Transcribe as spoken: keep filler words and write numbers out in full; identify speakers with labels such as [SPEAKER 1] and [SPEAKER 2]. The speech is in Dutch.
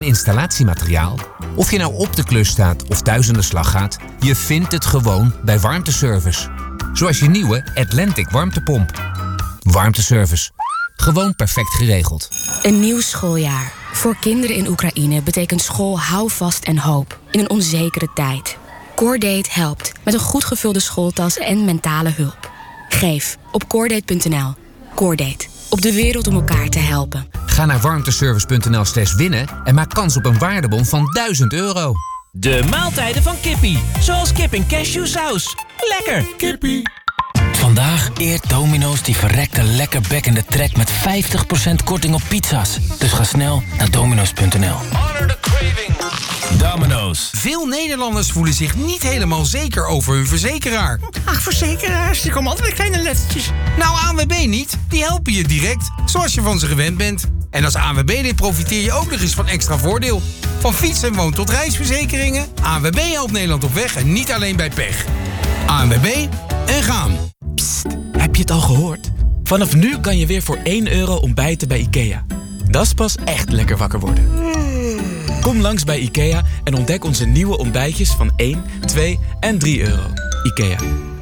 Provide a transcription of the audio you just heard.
[SPEAKER 1] installatiemateriaal? Of je nou op de klus staat of thuis aan de slag gaat, je vindt het gewoon bij Warmteservice. Zoals je nieuwe Atlantic warmtepomp. Warmteservice. Gewoon perfect geregeld.
[SPEAKER 2] Een nieuw schooljaar. Voor kinderen in Oekraïne betekent school houvast en hoop. In een onzekere tijd. Coordate helpt met een goed gevulde schooltas en mentale hulp. Geef op coordate punt n l. Coordate. Op de wereld om elkaar te helpen.
[SPEAKER 1] Ga naar warmteservice punt n l slash winnen en maak kans op een waardebon van duizend euro.
[SPEAKER 3] De maaltijden van Kippie. Zoals kip in cashewsaus. Lekker. Kippie.
[SPEAKER 4] Vandaag eert Domino's die verrekte lekker bekkende trek met vijftig procent korting op pizza's. Dus ga snel naar dominos punt n l.
[SPEAKER 3] Domino's.
[SPEAKER 5] Veel Nederlanders voelen zich niet helemaal zeker over hun verzekeraar.
[SPEAKER 6] Ach, verzekeraars, die komen altijd met kleine lettertjes.
[SPEAKER 5] Nou, A N W B niet. Die helpen je direct, zoals je van ze gewend bent. En als A N W B-lid profiteer je ook nog eens van extra voordeel. Van fiets- en woon- tot reisverzekeringen. A N W B helpt Nederland op weg en niet alleen bij pech. A N W B en gaan.
[SPEAKER 7] Psst, heb je het al gehoord? Vanaf nu kan je weer voor één euro ontbijten bij IKEA. Dat is pas echt lekker wakker worden. Kom langs bij IKEA en ontdek onze nieuwe ontbijtjes van één, twee en drie euro. IKEA.